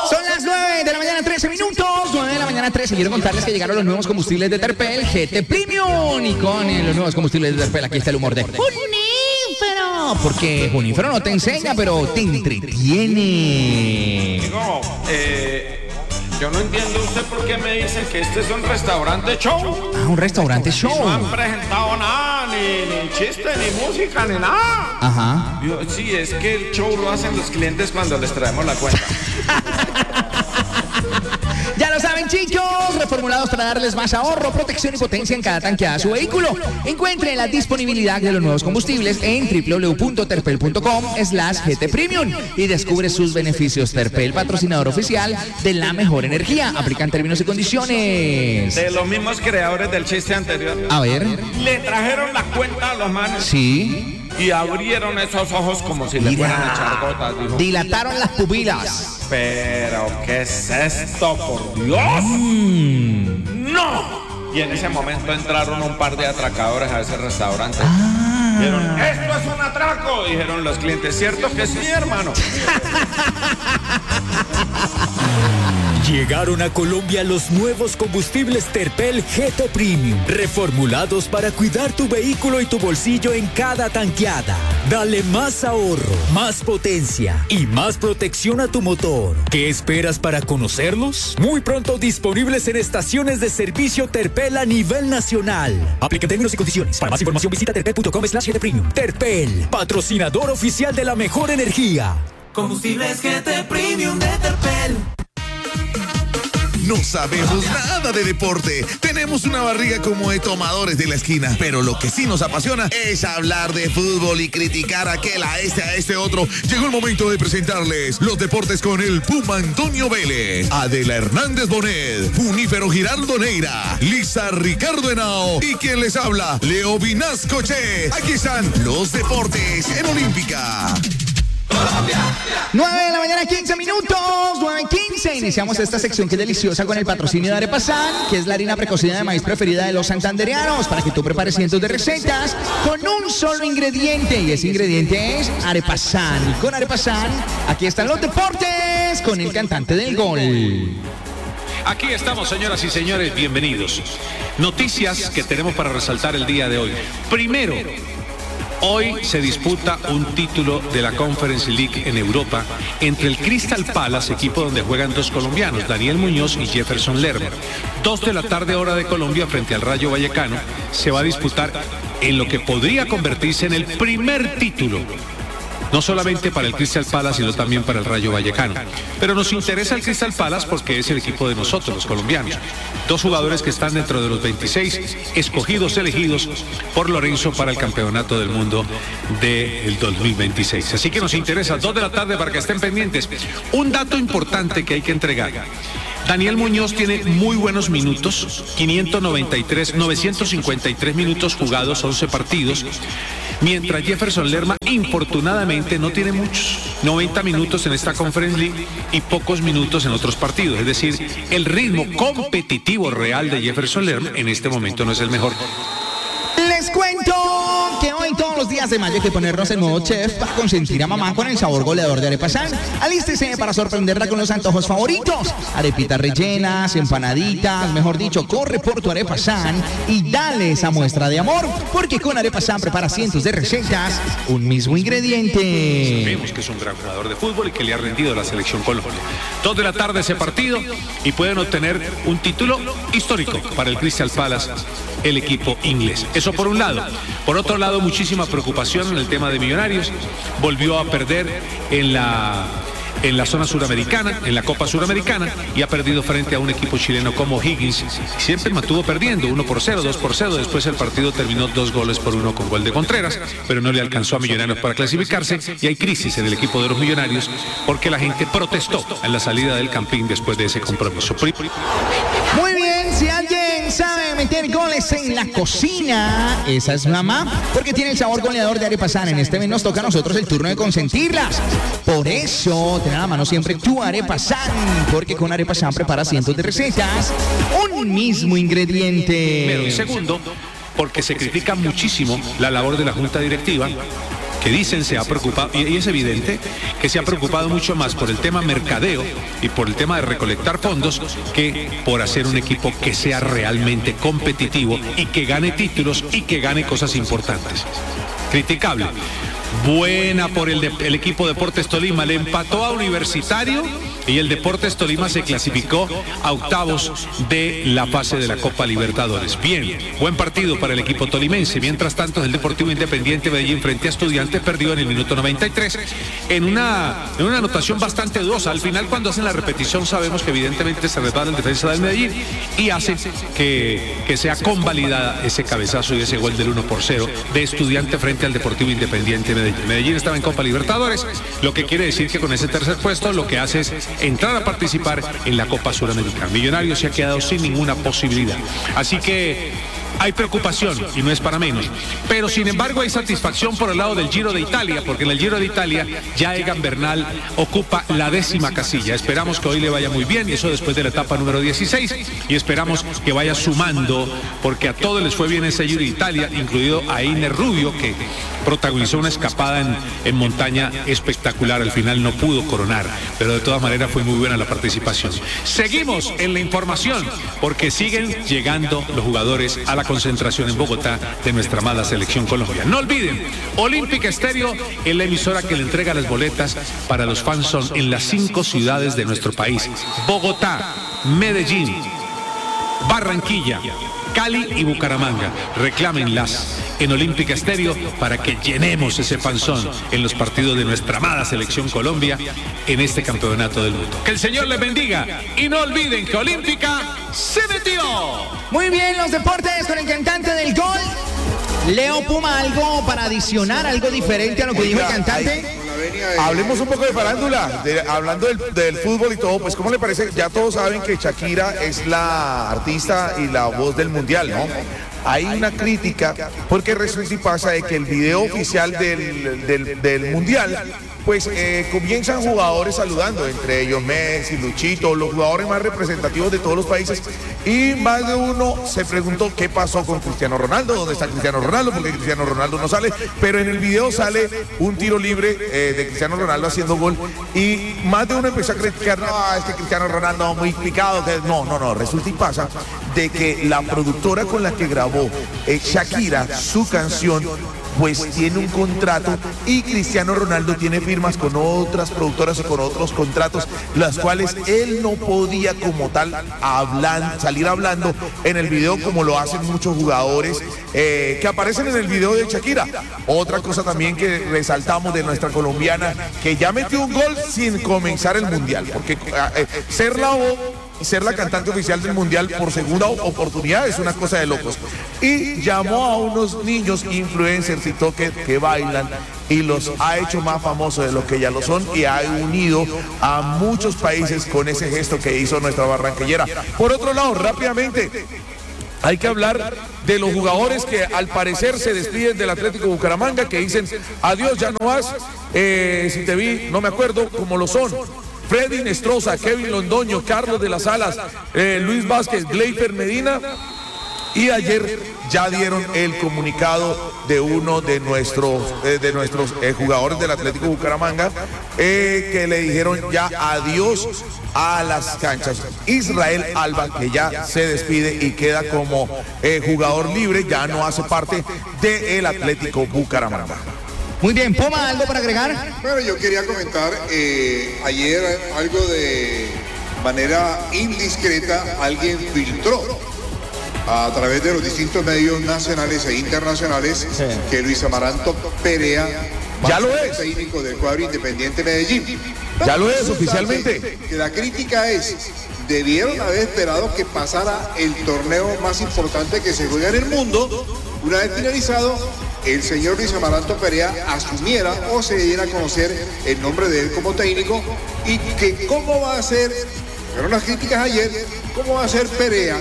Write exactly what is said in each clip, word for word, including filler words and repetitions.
Son las nueve de la mañana, trece minutos. nueve de la mañana, trece. Quiero contarles que llegaron los nuevos combustibles de Terpel G T Premium. Y con eh, los nuevos combustibles de Terpel, aquí está el humor de Junífero. Porque Junífero no te enseña, pero te entretiene. Digo, eh... yo no entiendo usted por qué me dicen que este es un restaurante show. Ah, un restaurante show. Y no han presentado nada, ni, ni chiste, ni música, ni nada. Ajá. Yo, sí, es que el show lo hacen los clientes cuando les traemos la cuenta. Ya lo saben, chicos, reformulados para darles más ahorro, protección y potencia en cada tanqueada de su vehículo. Encuentre la disponibilidad de los nuevos combustibles en w w w punto terpel punto com slash G T Premium y descubre sus beneficios. Terpel, patrocinador oficial de la mejor energía. Aplican términos y condiciones. De los mismos creadores del chiste anterior. A ver. Le trajeron la cuenta a los manes. Sí. Y abrieron esos ojos como si Mira, le fueran a echar gotas, dijo. Dilataron las pupilas. Pero, ¿qué es esto, por Dios? Mm. ¡No! Y en ese momento entraron un par de atracadores a ese restaurante. Ah. Dijeron, ¡esto es un atraco! Dijeron los clientes, ¿cierto que sí, hermano? Llegaron a Colombia los nuevos combustibles Terpel G T Premium, reformulados para cuidar tu vehículo y tu bolsillo en cada tanqueada. Dale más ahorro, más potencia y más protección a tu motor. ¿Qué esperas para conocerlos? Muy pronto disponibles en estaciones de servicio Terpel a nivel nacional. Aplica términos y condiciones. Para más información visita terpel punto com slash G T Premium. Terpel, patrocinador oficial de la mejor energía. Combustibles G T Premium de Terpel. No sabemos nada de deporte. Tenemos una barriga como de tomadores de la esquina. Pero lo que sí nos apasiona es hablar de fútbol y criticar a aquel, a este, a este otro. Llegó el momento de presentarles los deportes con el Puma Antonio Vélez, Adela Hernández Bonet, Junífero Giraldo Neira, Lisa Ricardo Henao y quien les habla, Leo Vinascoche. Aquí están los deportes en Olímpica. nueve de la mañana, quince minutos, nueve quince. Iniciamos esta sección que es deliciosa con el patrocinio de Arepasan, que es la harina precocida de maíz preferida de los santandereanos, para que tú prepares cientos de recetas con un solo ingrediente. Y ese ingrediente es Arepasan. Y con Arepasan, aquí están los deportes con el cantante del gol. Aquí estamos, señoras y señores, bienvenidos. Noticias que tenemos para resaltar el día de hoy. Primero, hoy se disputa un título de la Conference League en Europa entre el Crystal Palace, equipo donde juegan dos colombianos, Daniel Muñoz y Jefferson Lerma. Dos de la tarde, hora de Colombia, frente al Rayo Vallecano, se va a disputar en lo que podría convertirse en el primer título, no solamente para el Crystal Palace, sino también para el Rayo Vallecano. Pero nos interesa el Crystal Palace porque es el equipo de nosotros, los colombianos. Dos jugadores que están dentro de los veintiséis escogidos, elegidos por Lorenzo para el Campeonato del Mundo del dos mil veintiséis. Así que nos interesa, dos de la tarde, para que estén pendientes. Un dato importante que hay que entregar. Daniel Muñoz tiene muy buenos minutos, quinientos noventa y tres, novecientos cincuenta y tres minutos jugados, once partidos, mientras Jefferson Lerma, infortunadamente, no tiene muchos, noventa minutos en esta Conference League y pocos minutos en otros partidos. Es decir, el ritmo competitivo real de Jefferson Lerma en este momento no es el mejor. Les cuento que hoy todos los días de mayo hay que ponernos en modo chef para consentir a mamá con el sabor goleador de Arepasan. Alístese para sorprenderla con los antojos favoritos. Arepitas rellenas, empanaditas, mejor dicho, corre por tu Arepasan y dale esa muestra de amor, porque con Arepasan prepara cientos de recetas, un mismo ingrediente. Sabemos que es un gran jugador de fútbol y que le ha rendido a la selección Colombia. Dos de la tarde ese partido y pueden obtener un título histórico para el Crystal Palace, el equipo inglés. Eso por un lado. Por otro lado, muchísima preocupación en el tema de Millonarios. Volvió a perder en la, en la zona suramericana, en la Copa Suramericana, y ha perdido frente a un equipo chileno como Higgins. Siempre mantuvo perdiendo, uno por cero, dos por cero. Después el partido terminó dos goles por uno con gol de Contreras, pero no le alcanzó a Millonarios para clasificarse, y hay crisis en el equipo de los Millonarios porque la gente protestó en la salida del Campín después de ese compromiso. Muy bien, si alguien sabe meter goles en la cocina, esa es mamá, porque tiene el sabor goleador de Arepasan. En este mes nos toca a nosotros el turno de consentirlas. Por eso, ten a la mano siempre tu Arepasan, porque con Arepasan prepara cientos de recetas, un mismo ingrediente. Pero y segundo, porque se critica muchísimo la labor de la Junta Directiva, que dicen se ha preocupado, y es evidente que se ha preocupado mucho más por el tema mercadeo y por el tema de recolectar fondos que por hacer un equipo que sea realmente competitivo y que gane títulos y que gane cosas importantes. Criticable. Buena por el, de, el equipo Deportes Tolima, le empató a Universitario y el Deportes Tolima se clasificó a octavos de la fase de la Copa Libertadores. Bien, buen partido para el equipo tolimense. Mientras tanto, el Deportivo Independiente Medellín frente a Estudiantes perdió en el minuto noventa y tres en una, en una anotación bastante dudosa. Al final, cuando hacen la repetición, sabemos que evidentemente se resbala el defensa del Medellín y hace que, que sea convalidada ese cabezazo y ese gol del uno por cero de Estudiante frente al Deportivo Independiente Medellín. Medellín estaba en Copa Libertadores, lo que quiere decir que con ese tercer puesto lo que hace es entrar a participar en la Copa Suramericana. Millonarios se ha quedado sin ninguna posibilidad. Así que hay preocupación y no es para menos. Pero sin embargo hay satisfacción por el lado del Giro de Italia, porque en el Giro de Italia ya Egan Bernal ocupa la décima casilla. Esperamos que hoy le vaya muy bien, y eso después de la etapa número dieciséis, y esperamos que vaya sumando, porque a todos les fue bien ese Giro de Italia, incluido a Iner Rubio, que protagonizó una escapada en, en montaña espectacular. Al final no pudo coronar, pero de todas maneras fue muy buena la participación. Seguimos en la información, porque siguen llegando los jugadores a la concentración en Bogotá de nuestra amada Selección Colombia. No olviden, Olímpica Estéreo es la emisora que le entrega las boletas para los fans en las cinco ciudades de nuestro país: Bogotá, Medellín, Barranquilla, Cali y Bucaramanga. Reclámenlas en Olímpica Estéreo para que llenemos ese panzón en los partidos de nuestra amada Selección Colombia en este campeonato del mundo. Que el Señor les bendiga y no olviden que Olímpica se metió. Muy bien, los deportes con el cantante del gol. Leo Puma, algo para adicionar, algo diferente a lo que dijo el cantante. Hablemos un poco de farándula, de, hablando del, del fútbol y todo, pues ¿cómo le parece? Ya todos saben que Shakira es la artista y la voz del mundial, ¿no? Hay una crítica porque resulta y pasa de que el video oficial del, del, del mundial, pues eh, comienzan jugadores saludando, entre ellos Messi, Luchito, los jugadores más representativos de todos los países, y más de uno se preguntó qué pasó con Cristiano Ronaldo, dónde está Cristiano Ronaldo, porque Cristiano Ronaldo no sale, pero en el video sale un tiro libre eh, de Cristiano Ronaldo haciendo gol, y más de uno empezó a criticar, no, es que Cristiano Ronaldo muy picado, que no, no, no, resulta y pasa de que la productora con la que grabó eh, Shakira su canción, pues tiene un contrato, y Cristiano Ronaldo tiene firmas con otras productoras y con otros contratos, las cuales él no podía como tal hablar, salir hablando en el video como lo hacen muchos jugadores eh, que aparecen en el video de Shakira. Otra cosa también que resaltamos de nuestra colombiana, que ya metió un gol sin comenzar el mundial, porque eh, ser la voz, ser la cantante oficial del mundial por segunda oportunidad es una cosa de locos. Y llamó a unos niños influencers y toques que bailan y los ha hecho más famosos de lo que ya lo son, y ha unido a muchos países con ese gesto que hizo nuestra barranquillera. Por otro lado, rápidamente, hay que hablar de los jugadores que al parecer se despiden del Atlético Bucaramanga, que dicen adiós, ya no vas, eh, si te vi no me acuerdo, como lo son Freddy Nestroza, Kevin Londoño, Carlos de las Alas, eh, Luis Vázquez, Gleyfer Medina, y ayer ya dieron el comunicado de uno de nuestros, eh, de nuestros eh, jugadores del Atlético Bucaramanga, eh, que le dijeron ya adiós a las canchas. Israel Alba, que ya se despide y queda como eh, jugador libre, ya no hace parte del Atlético Bucaramanga. Muy bien, Puma, ¿algo para agregar? Bueno, yo quería comentar, eh, ayer algo de manera indiscreta, alguien filtró a través de los distintos medios nacionales e internacionales sí. que Luis Amaranto Perea ya lo es técnico del cuadro Independiente Medellín. Ya lo es oficialmente. Que la crítica es, debieron haber esperado que pasara el torneo más importante que se juega en el mundo. Una vez finalizado, el señor Luis Amaranto Perea asumiera o se diera a conocer el nombre de él como técnico, y que cómo va a ser, fueron las críticas ayer, cómo va a ser Perea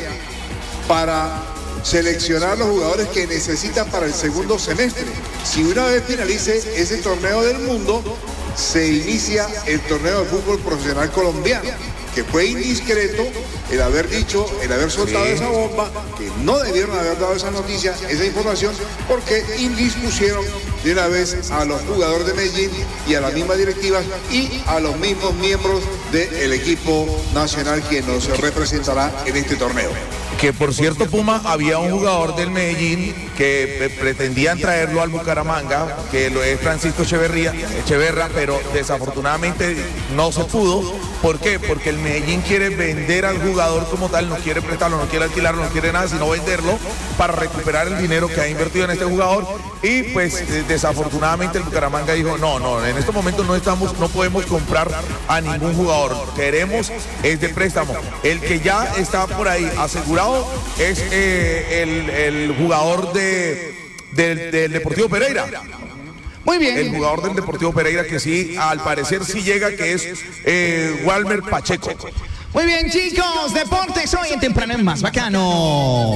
para seleccionar los jugadores que necesitan para el segundo semestre. Si una vez finalice ese torneo del mundo, se inicia el torneo de fútbol profesional colombiano, que fue indiscreto el haber dicho, el haber soltado sí. esa bomba, que no debieron haber dado esa noticia, esa información, porque indispusieron de una vez a los jugadores de Medellín y a las mismas directivas y a los mismos miembros del equipo nacional que nos representará en este torneo. Que por cierto, Puma, había un jugador del Medellín que pretendían traerlo al Bucaramanga, que lo es Francisco Echeverría, Echeverra, pero desafortunadamente no se pudo. ¿Por qué? Porque el Medellín quiere vender al jugador como tal, no quiere prestarlo, no quiere alquilarlo, no quiere nada, sino venderlo para recuperar el dinero que ha invertido en este jugador. Y pues desafortunadamente el Bucaramanga dijo, no, no, en estos momentos no estamos, no podemos comprar a ningún jugador. Queremos es de préstamo. El que ya está por ahí asegurado es eh, el, el jugador de, del, del Deportivo Pereira. Muy bien. El jugador del Deportivo Pereira que sí, al parecer sí llega, que es eh, Walmer Pacheco. Muy bien, chicos, deportes hoy en Temprano es Más Bacano.